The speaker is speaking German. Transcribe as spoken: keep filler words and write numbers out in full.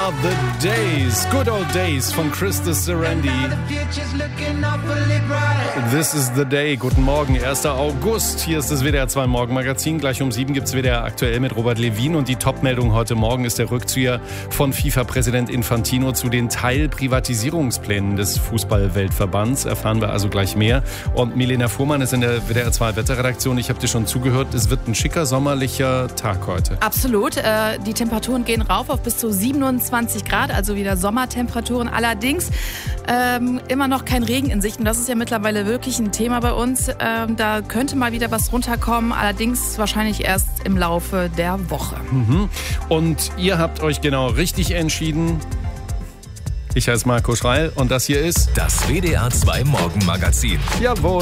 are the days, good old days von Chris de Serendi. This is the day. Guten Morgen, erster August. Hier ist das W D R zwei Morgenmagazin. Gleich um sieben gibt es W D R aktuell mit Robert Levin. Und die Topmeldung heute Morgen ist der Rückzieher von FIFA-Präsident Infantino zu den Teilprivatisierungsplänen des Fußball-Weltverbands. Erfahren wir also gleich mehr. Und Milena Fuhrmann ist in der W D R zwei Wetterredaktion. Ich habe dir schon zugehört. Es wird ein schicker sommerlicher Tag heute. Absolut. Äh, die Temperaturen gehen rauf auf bis zu siebenundzwanzig Grad, also wieder Sommertemperaturen. Allerdings ähm, immer noch kein Regen in Sicht. Und das ist ja mittlerweile wirklich ein Thema bei uns. Ähm, da könnte mal wieder was runterkommen. Allerdings wahrscheinlich erst im Laufe der Woche. Mhm. Und ihr habt euch genau richtig entschieden. Ich heiße Marco Schreil und das hier ist das W D R zwei Morgenmagazin. Jawohl.